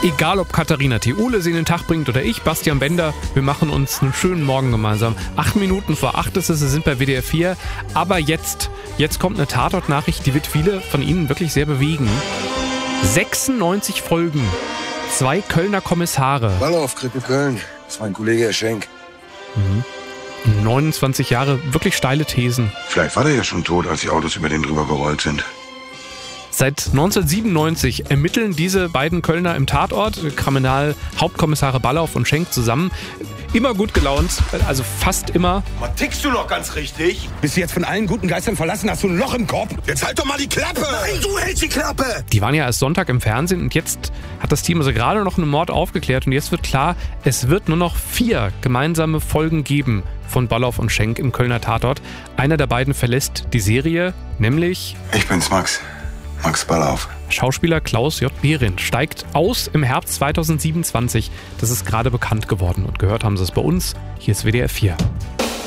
Egal ob Katharina Theule sie in den Tag bringt oder ich, Bastian Bender, wir machen uns einen schönen Morgen gemeinsam. 8 Minuten vor 8 ist es, wir sind bei WDR 4. Aber jetzt kommt eine Tatort-Nachricht, die wird viele von Ihnen wirklich sehr bewegen. 96 Folgen, 2 Kölner Kommissare. Ballauf, Krippe Köln. Das ist mein Kollege Herr Schenk. 29 Jahre, wirklich steile Thesen. Vielleicht war der ja schon tot, als die Autos über den drüber gerollt sind. Seit 1997 ermitteln diese beiden Kölner im Tatort, Kriminalhauptkommissare Ballauf und Schenk zusammen. Immer gut gelaunt, also fast immer. Was tickst du noch ganz richtig? Bist du jetzt von allen guten Geistern verlassen? Hast du ein Loch im Kopf? Jetzt halt doch mal die Klappe! Nein, du hältst die Klappe! Die waren ja erst Sonntag im Fernsehen und jetzt hat das Team also gerade noch einen Mord aufgeklärt und jetzt wird klar, es wird nur noch 4 gemeinsame Folgen geben von Ballauf und Schenk im Kölner Tatort. Einer der beiden verlässt die Serie, nämlich... Ich bin's, Max. Max Ballauf. Schauspieler Klaus J. Behrendt steigt aus im Herbst 2027. Das ist gerade bekannt geworden und gehört haben Sie es bei uns. Hier ist WDR 4.